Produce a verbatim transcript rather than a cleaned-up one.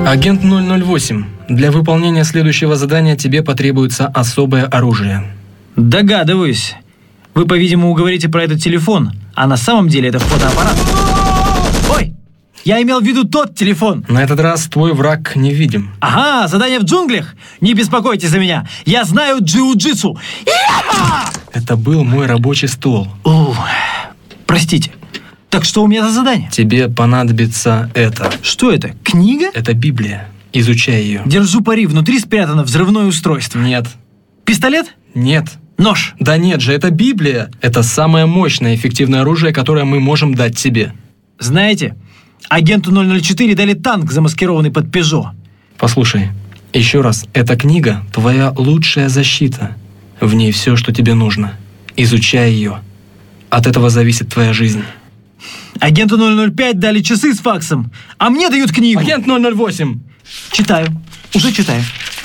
Агент ноль ноль восемь. Для выполнения следующего задания тебе потребуется особое оружие. Догадываюсь. Вы, по-видимому, говорите про этот телефон, а на самом деле это фотоаппарат. Ой, я имел в виду тот телефон. На этот раз твой враг невидим. Ага, задание в джунглях. Не беспокойтесь за меня. Я знаю джиу-джитсу. Это был мой рабочий стол. О, простите. Так что у меня за задание? Тебе понадобится это. Что это? Книга? Это Библия. Изучай ее. Держу пари, внутри спрятано взрывное устройство. Нет. Пистолет? Нет. Нож? Да нет же, это Библия. Это самое мощное и эффективное оружие, которое мы можем дать тебе. Знаете, агенту ноль ноль четыре дали танк, замаскированный под Пежо. Послушай, еще раз, эта книга – твоя лучшая защита. В ней все, что тебе нужно. Изучай ее. От этого зависит твоя жизнь. Агенту ноль ноль пять дали часы с факсом, а мне дают книгу. Агент ноль ноль восемь. Читаю. Уже читаю.